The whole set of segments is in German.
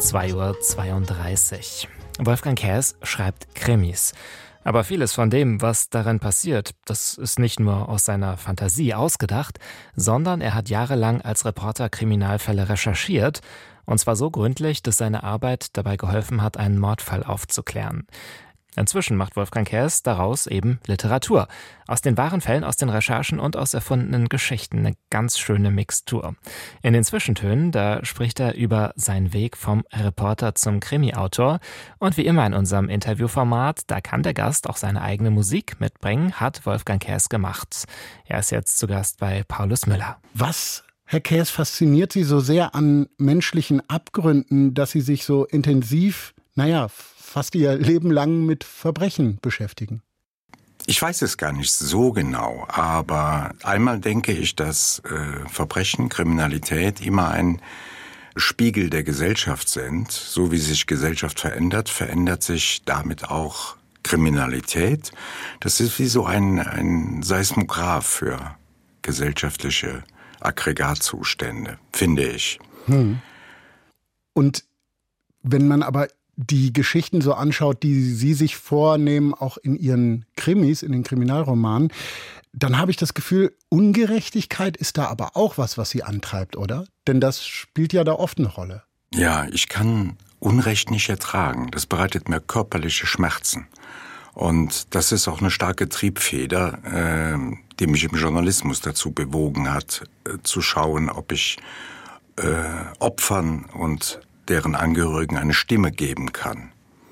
2:32 Uhr. Wolfgang Kers schreibt Krimis. Aber vieles von dem, was darin passiert, das ist nicht nur aus seiner Fantasie ausgedacht, sondern er hat jahrelang als Reporter Kriminalfälle recherchiert, und zwar so gründlich, dass seine Arbeit dabei geholfen hat, einen Mordfall aufzuklären. Inzwischen macht Wolfgang Kers daraus eben Literatur. Aus den wahren Fällen, aus den Recherchen und aus erfundenen Geschichten. Eine ganz schöne Mixtur. In den Zwischentönen, da spricht er über seinen Weg vom Reporter zum Krimi-Autor. Und wie immer in unserem Interviewformat, da kann der Gast auch seine eigene Musik mitbringen, hat Wolfgang Kers gemacht. Er ist jetzt zu Gast bei Paulus Müller. Was, Herr Kers, fasziniert Sie so sehr an menschlichen Abgründen, dass Sie sich so intensiv, fast Ihr Leben lang mit Verbrechen beschäftigen? Ich weiß es gar nicht so genau, aber einmal denke ich, dass Verbrechen, Kriminalität immer ein Spiegel der Gesellschaft sind. So wie sich Gesellschaft verändert, verändert sich damit auch Kriminalität. Das ist wie so ein Seismograph für gesellschaftliche Aggregatzustände, finde ich. Und wenn man aber die Geschichten so anschaut, die Sie sich vornehmen, auch in Ihren Krimis, in den Kriminalromanen, dann habe ich das Gefühl, Ungerechtigkeit ist da aber auch was Sie antreibt, oder? Denn das spielt ja da oft eine Rolle. Ja, ich kann Unrecht nicht ertragen. Das bereitet mir körperliche Schmerzen. Und das ist auch eine starke Triebfeder, die mich im Journalismus dazu bewogen hat, zu schauen, ob ich Opfern und deren Angehörigen eine Stimme geben kann.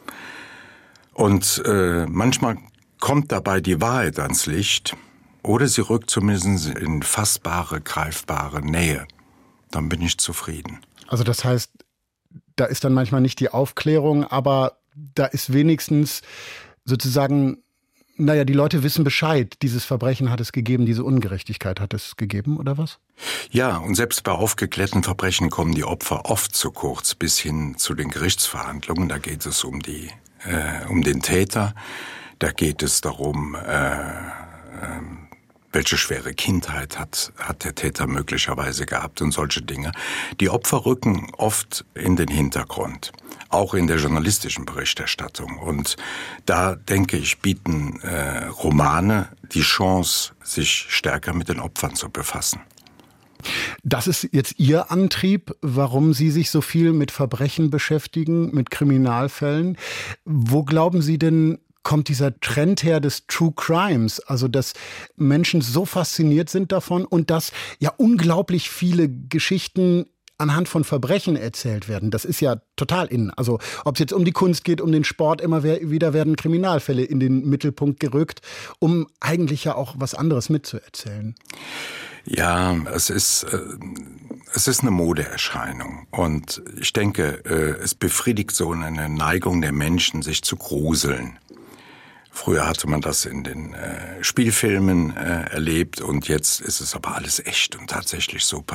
Und manchmal kommt dabei die Wahrheit ans Licht oder sie rückt zumindest in fassbare, greifbare Nähe. Dann bin ich zufrieden. Also das heißt, da ist dann manchmal nicht die Aufklärung, aber da ist wenigstens sozusagen, die Leute wissen Bescheid, dieses Verbrechen hat es gegeben, diese Ungerechtigkeit hat es gegeben, oder was? Ja, und selbst bei aufgeklärten Verbrechen kommen die Opfer oft zu kurz, bis hin zu den Gerichtsverhandlungen. Da geht es um den Täter, da geht es darum, welche schwere Kindheit hat der Täter möglicherweise gehabt und solche Dinge. Die Opfer rücken oft in den Hintergrund, auch in der journalistischen Berichterstattung. Und da, denke ich, bieten Romane die Chance, sich stärker mit den Opfern zu befassen. Das ist jetzt Ihr Antrieb, warum Sie sich so viel mit Verbrechen beschäftigen, mit Kriminalfällen. Wo glauben Sie denn, kommt dieser Trend her des True Crimes, also dass Menschen so fasziniert sind davon und dass ja unglaublich viele Geschichten anhand von Verbrechen erzählt werden. Das ist ja total in. Also ob es jetzt um die Kunst geht, um den Sport, immer wieder werden Kriminalfälle in den Mittelpunkt gerückt, um eigentlich ja auch was anderes mitzuerzählen. Ja, es ist eine Modeerscheinung und ich denke, es befriedigt so eine Neigung der Menschen, sich zu gruseln. Früher hatte man das in den Spielfilmen erlebt und jetzt ist es aber alles echt und tatsächlich so passiert.